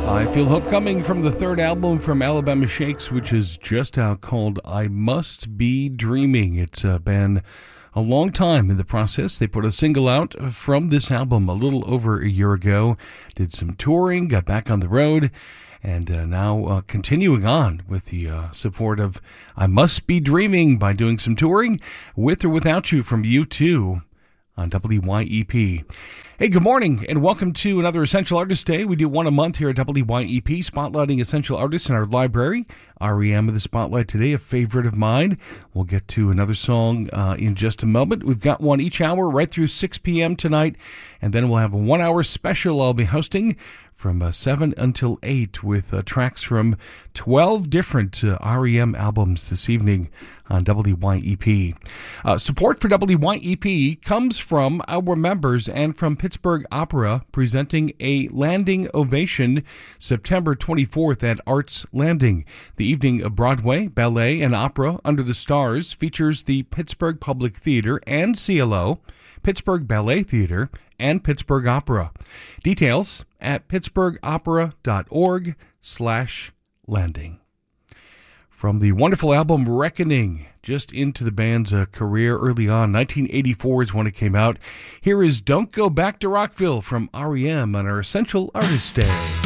I Feel Hope coming from the third album from Alabama Shakes, which is just out, called I Must Be Dreaming. It's been a long time in the process. They put a single out from this album a little over a year ago, did some touring, got back on the road, and now continuing on with the support of I Must Be Dreaming by doing some touring with or without you from U2 on WYEP. Hey, good morning, and welcome to another Essential Artist Day. We do one a month here at WYEP, spotlighting essential artists in our library. REM of the Spotlight today, a favorite of mine. We'll get to another song in just a moment. We've got one each hour right through 6 p.m. tonight, and then we'll have a 1 hour special I'll be hosting from 7 until 8 with tracks from 12 different REM albums this evening on WYEP. Support for WYEP comes from our members and from Pittsburgh Opera, presenting a landing ovation September 24th at Arts Landing. The evening of Broadway, ballet, and opera under the stars features the Pittsburgh Public Theater and CLO, Pittsburgh Ballet Theater, and Pittsburgh Opera. Details at pittsburghopera.org/landing. From the wonderful album Reckoning, just into the band's career early on, 1984 is when it came out. Here is Don't Go Back to Rockville from REM on our Essential Artist Day.